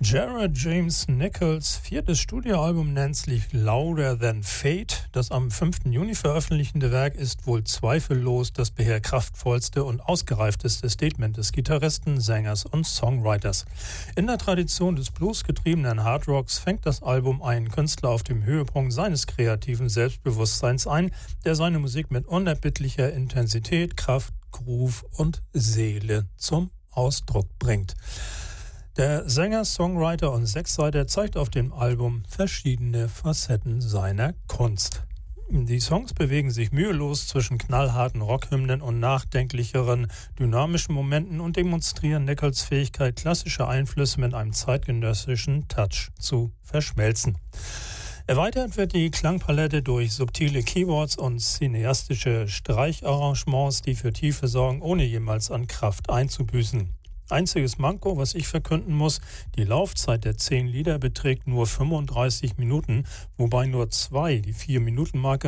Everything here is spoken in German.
Jared James Nichols' viertes Studioalbum nennt sich Louder Than Fate. Das am 5. Juni veröffentlichte Werk ist wohl zweifellos das bisher kraftvollste und ausgereifteste Statement des Gitarristen, Sängers und Songwriters. In der Tradition des bluesgetriebenen Hardrocks fängt das Album einen Künstler auf dem Höhepunkt seines kreativen Selbstbewusstseins ein, der seine Musik mit unerbittlicher Intensität, Kraft, Groove und Seele zum Ausdruck bringt. Der Sänger, Songwriter und Sechsseiter zeigt auf dem Album verschiedene Facetten seiner Kunst. Die Songs bewegen sich mühelos zwischen knallharten Rockhymnen und nachdenklicheren, dynamischen Momenten und demonstrieren Nichols Fähigkeit, klassische Einflüsse mit einem zeitgenössischen Touch zu verschmelzen. Erweitert wird die Klangpalette durch subtile Keyboards und cineastische Streicharrangements, die für Tiefe sorgen, ohne jemals an Kraft einzubüßen. Einziges Manko, was ich verkünden muss: die Laufzeit der 10 Lieder beträgt nur 35 Minuten, wobei nur 2 die 4-Minuten-Marke